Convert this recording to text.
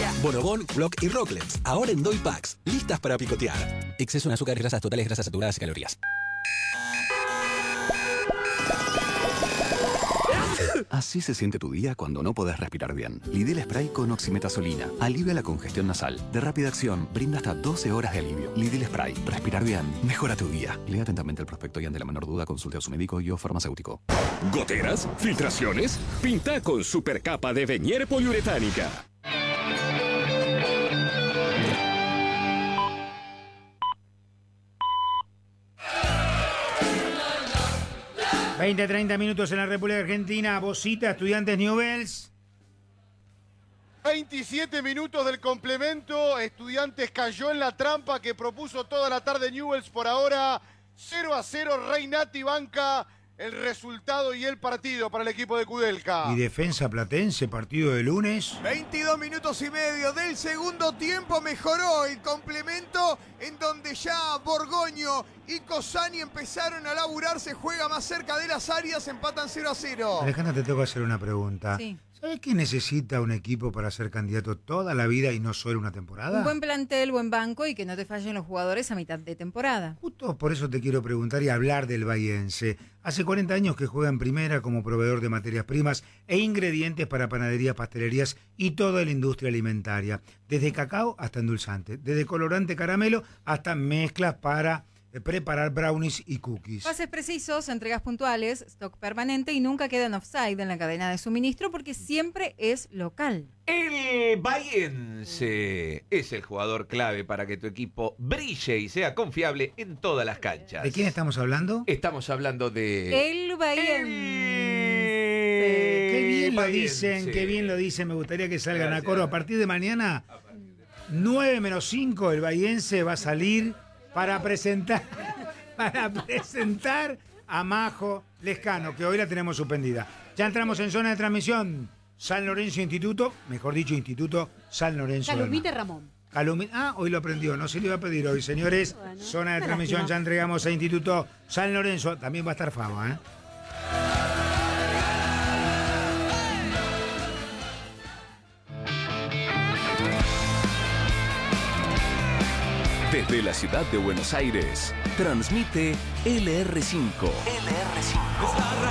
Bonobón, Block y Rocklets, ahora en Doy Packs, listas para picotear. Exceso en azúcar, grasas totales, grasas saturadas y calorías. Así se siente tu día cuando no podés respirar bien. Lidl Spray con oximetazolina alivia la congestión nasal. De rápida acción, brinda hasta 12 horas de alivio. Lidl Spray. Respirar bien mejora tu día. Lea atentamente el prospecto y ante la menor duda consulte a su médico y o farmacéutico. ¿Goteras? ¿Filtraciones? Pinta con supercapa de Venier poliuretánica. ...30 minutos en la República Argentina. Bocita, Estudiantes Newell's. 27 minutos del complemento. Estudiantes cayó en la trampa que propuso toda la tarde Newell's. Por ahora 0-0. Reynati banca el resultado y el partido para el equipo de Kudelka. Y Defensa Platense, partido de lunes. 22 minutos y medio del segundo tiempo. Mejoró el complemento en donde ya Borgoño y Cosani empezaron a laburar. Se juega más cerca de las áreas, empatan 0-0. Alejandra, te tengo que hacer una pregunta. Sí. ¿Sabes qué necesita un equipo para ser candidato toda la vida y no solo una temporada? Un buen plantel, buen banco y que no te fallen los jugadores a mitad de temporada. Justo por eso te quiero preguntar y hablar del Bahiense. Hace 40 años que juega en primera como proveedor de materias primas e ingredientes para panaderías, pastelerías y toda la industria alimentaria. Desde cacao hasta endulzante, desde colorante caramelo hasta mezclas para preparar brownies y cookies. Pases precisos, entregas puntuales, stock permanente y nunca quedan offside en la cadena de suministro porque siempre es local. El Bahiense es el jugador clave para que tu equipo brille y sea confiable en todas las canchas. ¿De quién estamos hablando? Estamos hablando de... El Bahiense. Qué bien lo Bahiense. dicen, qué bien lo dicen. Me gustaría que salgan Gracias. a coro. A partir de mañana, 9-5, el Bahiense va a salir para presentar a Majo Lescano, que hoy la tenemos suspendida. Ya entramos en zona de transmisión. San Lorenzo Instituto, mejor dicho, Instituto San Lorenzo. Calumite Ramón. Hoy lo aprendió, no se le iba a pedir hoy, señores. Bueno, zona de una transmisión, lástima. ya entregamos a Instituto San Lorenzo. También va a estar Fama, ¿eh? Desde la ciudad de Buenos Aires, transmite LR5.